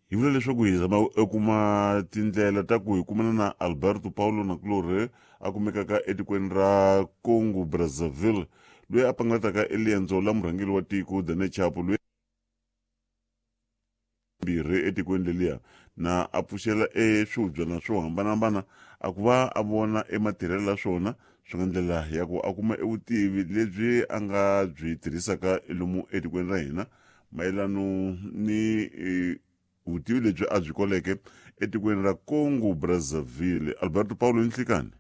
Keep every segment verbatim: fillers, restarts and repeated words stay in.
hi vula leswaku hi zama e kuma tindlela ta ku hi kumana na Alberto Paulo Nakulore a kumekaka etikweni ra Congo Brazzaville loyi a pangalataka eliendzo la murhangeli wa tiko Daniel Chapo loyi mbirhi etikweni leliya na a pfuxela e swihubyana swo hambanahambana a ku va a vona ematirhelo ya swona swi nga ndlela ya ku a kuma e vutivi lebyi a nga byi tirhisaka lomu etikweni ra hina mayelano ni e, vutivi lebyi a byi koleke etikweni ra Congo Brazzaville. Alberto Paulo Nhlikani.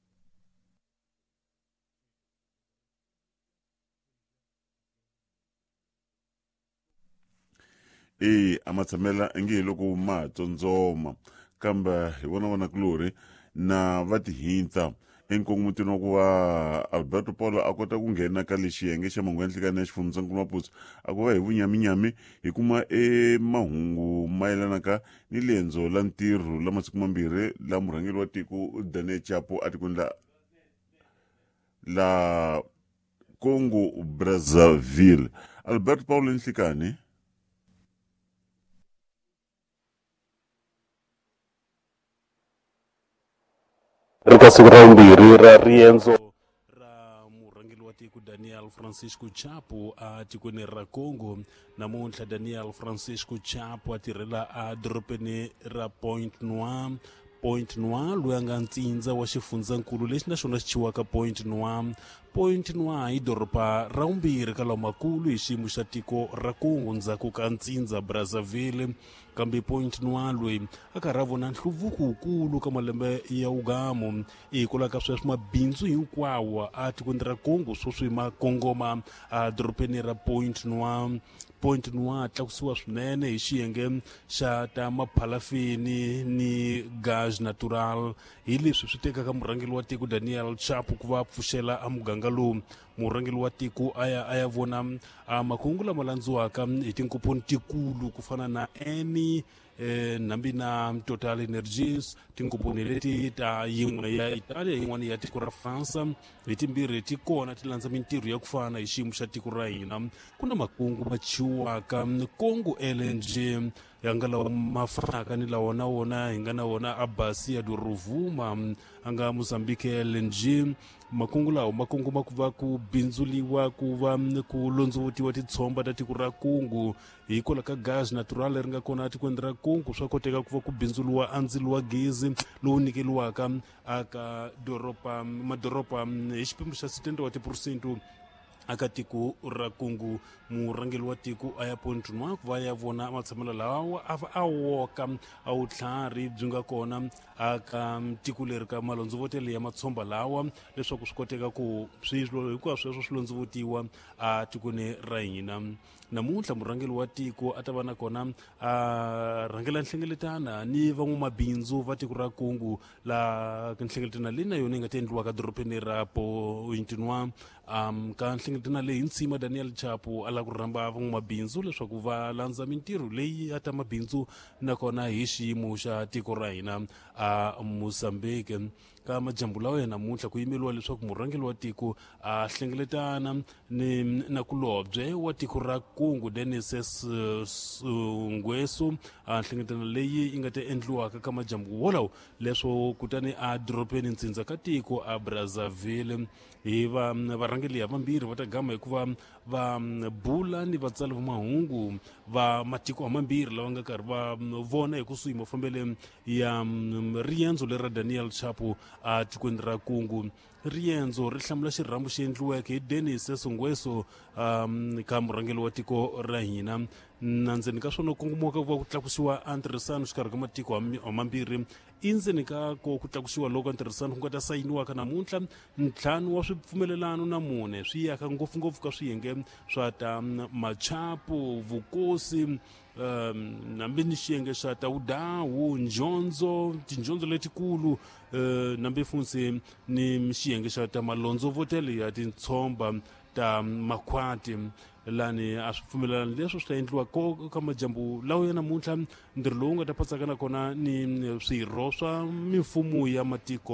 e a ma tshamela nge hi loko ma tsontsoma kambe hi vona vona kulori na va tihinta enkongomotini wa ku va Alberto Paulo a kota ku nghena ka lexiyenge xa mahungu ya Nhlikani ya xifundzankulu Maputo a ku va hi vunyaminyami hi kuma e mahungu mayelanaka ni liendzo la ntirho la masiku mambirhi la murhangeri wa tiko Daniel Chapo a tikweni la la Congo Brazzaville. Alberto Paulo Nhlikani. Rika siku ra vumbirhi ra riendzo ra murhangeri wa tiko Daniel Francisco Chapo a tikweni ra Congo. Namuntlha Daniel Francisco Chapo a tirhela a doropeni ra Point Noir. Point Noir loyi a nga ntsindza wa xifundzankulu lexi na xona xi chiwaka Point Noir. Point Noir hi doropa ra vumbirhi ka lamakulu hi xiyimo xa tiko ra Congo ndzhaku ka ntsindza Brazzaville. Kambe Point Noir loyi a karhi a vona nhluvuko wukulu ka malembe ya ugamo hikwalaho ka sweswo mabindzu hinkwawo a tikweni ra Congo swo swi ma kongoma a doropeni ra Point Noir. Point Noir tlakusiwa swinene hi xiyenge xa ta maphalafini ni gas natural hi leswi swi tekaka murhangeri wa tiko Daniel Chapo ku va pfuxela a muganga lowu. Murhangeri wa tiko aya aya vona a makungu lama landziwaka hi tinkomponi tikulu ku fana na Eni eh, nambi na Total Energies tinkomponi leti ta yin'we ya Italia yin'wana ya tiko ra France hi timbirhi ti kona ti landza mintirho ya ku fana hi xiyimo xa tiko ra hina. Ku na makungu ma chiwaka Congo L N G ya nga lawa mafanaka ni lawa na wona hi nga na wona Abasi ya Doruvuma a nga Mozambique L N G. Makungu lawa makungu ma ku va ku bindzuliwa ku va ku londzovutiwa titshomba ta tiko ra Congo hikwalaho ka gas natural ri nga kona tikweni ra Congo swa koteka ku va ku bindzuriwa andzilo wa gezi lowu nikeliwaka aka doropa madoropa hi xiphemu xa setenta wa tiphesente aka tiko ra Congo. Murhangeri wa tiko a ya Point Noir ku va ya vona matshamelo lawa a va a woka a vutlhari byi nga kona aka tiko leri ka malondzovotelo ya matshomba lawa leswaku swi koteka ku swilo hinkwaswo sweswo swi londzovutiwa a tikweni ra hina. Namuntlha murhangeri wa tiko a ta va na kona a rhangela nhlengeletana ni van'wamabindzu va tiko ra Congo la nhlengeletana leyi na yona yi nga ta endliwa ka doropeni ra Point Noir. Um, ka nhlengeletana leyi ntsima Daniel Chapo a la ku rhamba van'wamabindzu leswaku va landza mintirho leyi ya ta mabindzu nakona hi xiyimo xa tiko ra hina a Mozambique. Ka majambu lawa ya namuntlha ku yimeliwa leswaku murhangeri wa tiko a hlengeletana ni nakulobye wa tiko ra Congo Denis Ngweso a nhlengeletana leyi yi nga ta endliwaka ka majambu wolawo leswo kutani a doropeni ntsindza ka tiko a Brazzaville. Hi va varhangeli ya vambirhi va ta gama hikuva va bula ni vatsali va mahungu va matiko hamambirhi lava nga karhi va vona hi kusuhi mafambele ya riendzo leri ra Daniel Chapo a tikweni ra Congo. Riendzo ri hlamula xirhambo xi endliweke hi Denis Ngweso um, ka murhangeri wa tiko ra hina. Na ndzeni ka swona kongomoka ku va ku tlakusiwa antirhisano xikarhi ka matiko hamambirhi i ndzeni ka ko ku tlakusiwa loko antirhisano ku nga ta sayiniwaka namuntlha ntlhanu wa swipfumelelano na mune swi yaka ngopfungopfu ka swiyenge swa ta machapo vukosi um nambi ni xiyenge xa ta udawu ndyondzo tindyondzo letikulu uh, nambi funsi ni xiyenge xa ta malondzovotelo ya tintshomba ta makhwati lani a swi pfumelelani leswo swi ta endliwa ko ka majambu lawa ya namuntlha ntirho lowu nga ta phatsaka na kona ni swirho swa mimfumo ya matiko